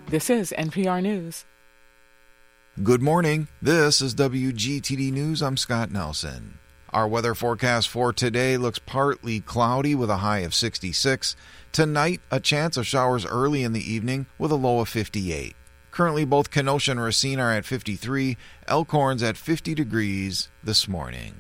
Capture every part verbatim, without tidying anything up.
This is N P R News. Good morning. This is W G T D News. I'm Scott Nelson. Our weather forecast for today looks partly cloudy with a high of sixty-six. Tonight, a chance of showers early in the evening with a low of fifty-eight. Currently, both Kenosha and Racine are at fifty-three, Elkhorn's at fifty degrees this morning.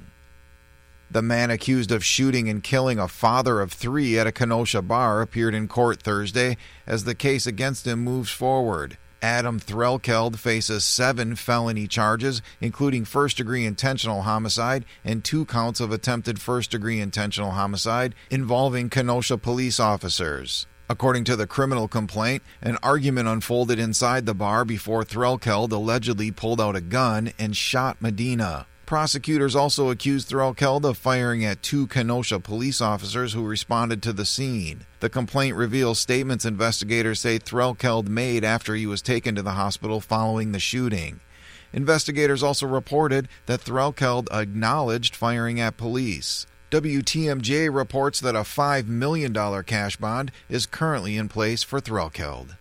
The man accused of shooting and killing a father of three at a Kenosha bar appeared in court Thursday as the case against him moves forward. Adam Threlkeld faces seven felony charges, including first-degree intentional homicide and two counts of attempted first-degree intentional homicide involving Kenosha police officers. According to the criminal complaint, an argument unfolded inside the bar before Threlkeld allegedly pulled out a gun and shot Medina. Prosecutors also accused Threlkeld of firing at two Kenosha police officers who responded to the scene. The complaint reveals statements investigators say Threlkeld made after he was taken to the hospital following the shooting. Investigators also reported that Threlkeld acknowledged firing at police. W T M J reports that a five million dollars cash bond is currently in place for Threlkeld.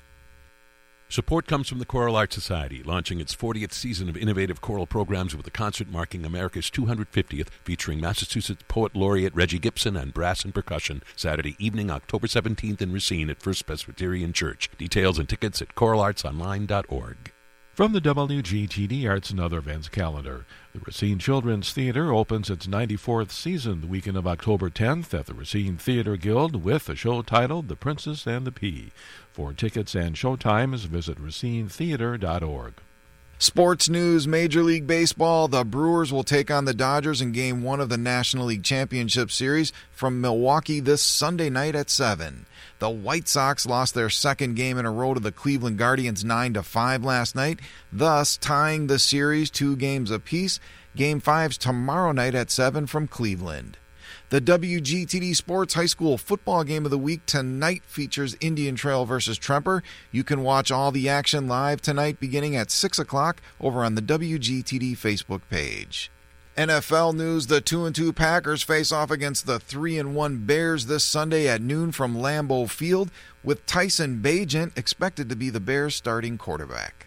Support comes from the Choral Arts Society, launching its fortieth season of innovative choral programs with a concert marking America's two hundred fiftieth, featuring Massachusetts Poet Laureate Reggie Gibson and brass and percussion, Saturday evening, October seventeenth in Racine at First Presbyterian Church. Details and tickets at choral arts online dot org. From the W G T D Arts and Other Events calendar, the Racine Children's Theater opens its ninety-fourth season the weekend of October tenth at the Racine Theater Guild with a show titled The Princess and the Pea. For tickets and showtimes, visit racine theater dot org. Sports news, Major League Baseball. The Brewers will take on the Dodgers in Game one of the National League Championship Series from Milwaukee this Sunday night at seven. The White Sox lost their second game in a row to the Cleveland Guardians nine to five last night, thus tying the series two games apiece. Game five's tomorrow night at seven from Cleveland. The W G T D Sports High School Football Game of the Week tonight features Indian Trail versus Tremper. You can watch all the action live tonight beginning at six o'clock over on the W G T D Facebook page. N F L news, the two and two Packers face off against the three and one Bears this Sunday at noon from Lambeau Field, with Tyson Bagent expected to be the Bears' starting quarterback.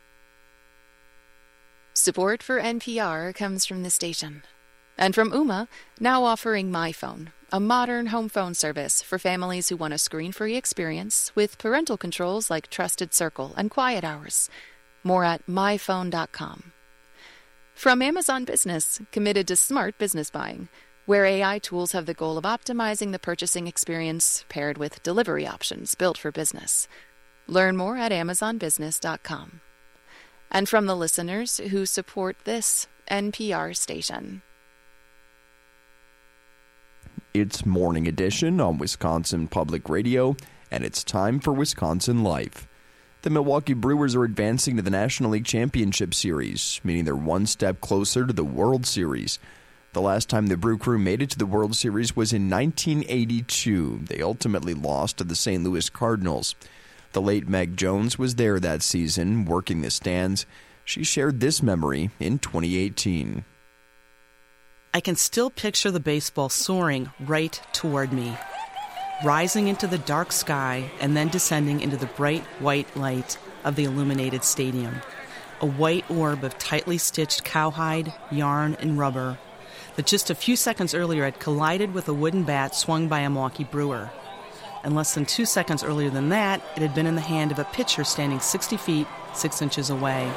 Support for N P R comes from the station. And from Ooma, now offering MyPhone, a modern home phone service for families who want a screen-free experience with parental controls like Trusted Circle and Quiet Hours. More at my phone dot com. From Amazon Business, committed to smart business buying, where A I tools have the goal of optimizing the purchasing experience paired with delivery options built for business. Learn more at amazon business dot com. And from the listeners who support this N P R station. It's Morning Edition on Wisconsin Public Radio, and it's time for Wisconsin Life. The Milwaukee Brewers are advancing to the National League Championship Series, meaning they're one step closer to the World Series. The last time the Brew Crew made it to the World Series was in nineteen eighty-two. They ultimately lost to the Saint Louis Cardinals. The late Meg Jones was there that season, working the stands. She shared this memory in twenty eighteen. I can still picture the baseball soaring right toward me, rising into the dark sky and then descending into the bright white light of the illuminated stadium. A white orb of tightly stitched cowhide, yarn, and rubber that just a few seconds earlier had collided with a wooden bat swung by a Milwaukee Brewer. And less than two seconds earlier than that, it had been in the hand of a pitcher standing sixty feet, six inches away.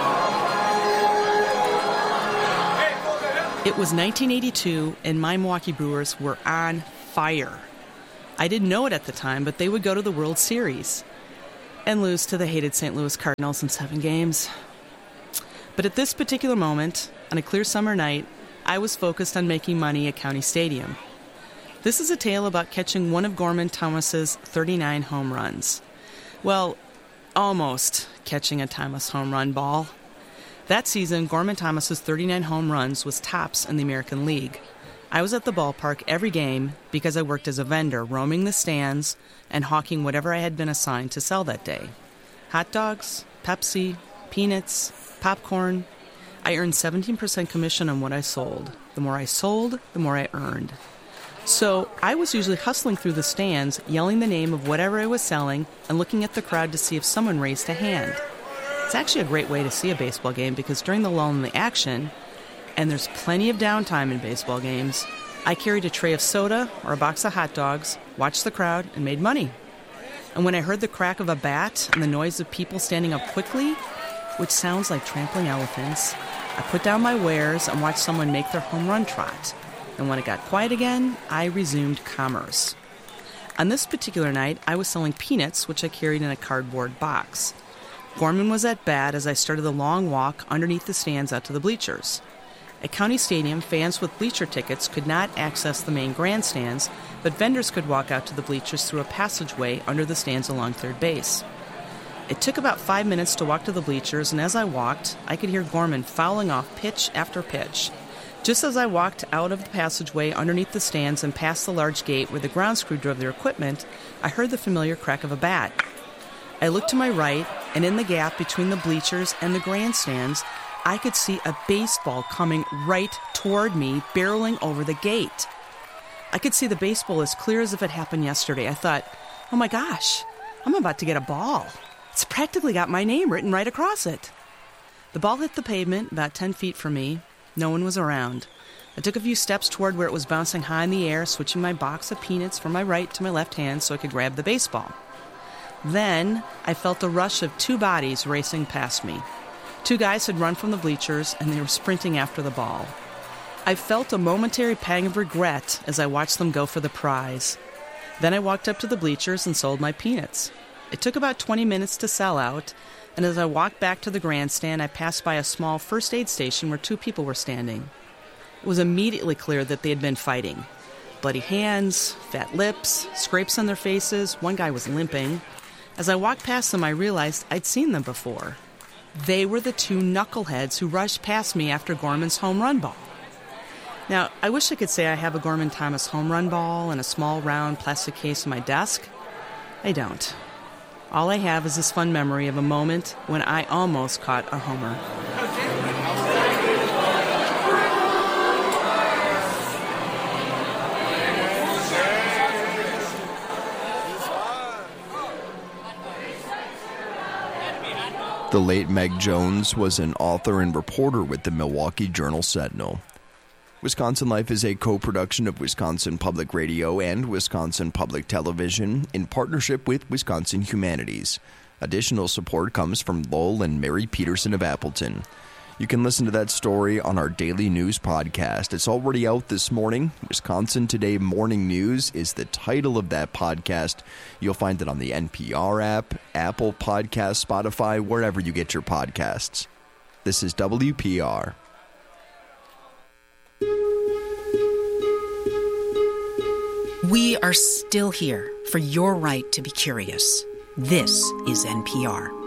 It was nineteen eighty-two, and my Milwaukee Brewers were on fire. I didn't know it at the time, but they would go to the World Series and lose to the hated Saint Louis Cardinals in seven games. But at this particular moment, on a clear summer night, I was focused on making money at County Stadium. This is a tale about catching one of Gorman Thomas's thirty-nine home runs. Well, almost catching a Thomas home run ball. That season, Gorman Thomas's thirty-nine home runs was tops in the American League. I was at the ballpark every game because I worked as a vendor, roaming the stands and hawking whatever I had been assigned to sell that day. Hot dogs, Pepsi, peanuts, popcorn. I earned seventeen percent commission on what I sold. The more I sold, the more I earned. So I was usually hustling through the stands, yelling the name of whatever I was selling, and looking at the crowd to see if someone raised a hand. It's actually a great way to see a baseball game because during the lull in the action, and there's plenty of downtime in baseball games, I carried a tray of soda or a box of hot dogs, watched the crowd, and made money. And when I heard the crack of a bat and the noise of people standing up quickly, which sounds like trampling elephants, I put down my wares and watched someone make their home run trot. And when it got quiet again, I resumed commerce. On this particular night, I was selling peanuts, which I carried in a cardboard box. Gorman was at bat as I started the long walk underneath the stands out to the bleachers. At County Stadium, fans with bleacher tickets could not access the main grandstands, but vendors could walk out to the bleachers through a passageway under the stands along third base. It took about five minutes to walk to the bleachers, and as I walked, I could hear Gorman fouling off pitch after pitch. Just as I walked out of the passageway underneath the stands and past the large gate where the grounds crew drove their equipment, I heard the familiar crack of a bat. I looked to my right, and in the gap between the bleachers and the grandstands, I could see a baseball coming right toward me, barreling over the gate. I could see the baseball as clear as if it happened yesterday. I thought, oh my gosh, I'm about to get a ball. It's practically got my name written right across it. The ball hit the pavement about ten feet from me. No one was around. I took a few steps toward where it was bouncing high in the air, switching my box of peanuts from my right to my left hand so I could grab the baseball. Then I felt the rush of two bodies racing past me. Two guys had run from the bleachers, and they were sprinting after the ball. I felt a momentary pang of regret as I watched them go for the prize. Then I walked up to the bleachers and sold my peanuts. It took about twenty minutes to sell out, and as I walked back to the grandstand, I passed by a small first aid station where two people were standing. It was immediately clear that they had been fighting. Bloody hands, fat lips, scrapes on their faces. One guy was limping. As I walked past them, I realized I'd seen them before. They were the two knuckleheads who rushed past me after Gorman's home run ball. Now, I wish I could say I have a Gorman Thomas home run ball in a small round plastic case on my desk. I don't. All I have is this fun memory of a moment when I almost caught a homer. The late Meg Jones was an author and reporter with the Milwaukee Journal-Sentinel. Wisconsin Life is a co-production of Wisconsin Public Radio and Wisconsin Public Television in partnership with Wisconsin Humanities. Additional support comes from Lowell and Mary Peterson of Appleton. You can listen to that story on our daily news podcast. It's already out this morning. Wisconsin Today Morning News is the title of that podcast. You'll find it on the N P R app, Apple Podcasts, Spotify, wherever you get your podcasts. This is W P R. We are still here for your right to be curious. This is N P R.